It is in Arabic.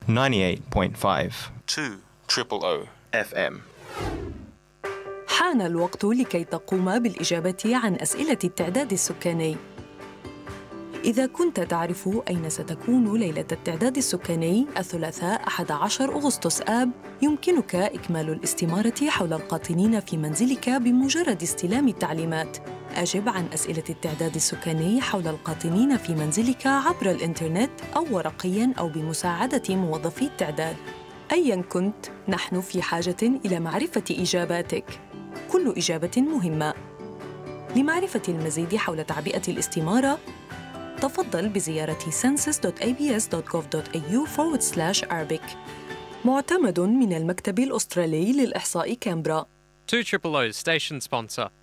98.5 2 FM. حان الوقت لكي تقوم بالإجابة عن أسئلة التعداد السكاني. إذا كنت تعرف أين ستكون ليلة التعداد السكاني الثلاثاء 11 أغسطس آب، يمكنك إكمال الاستمارة حول القاطنين في منزلك بمجرد استلام التعليمات. أجب عن أسئلة التعداد السكاني حول القاطنين في منزلك عبر الإنترنت أو ورقياً أو بمساعدة موظفي التعداد. أياً كنت، نحن في حاجة إلى معرفة إجاباتك. كل إجابة مهمة. لمعرفة المزيد حول تعبئة الاستمارة، تفضل بزيارة census.abs.gov.au/Arabic. معتمد من المكتب الأسترالي للإحصاء كامبرا. 2 Station sponsor.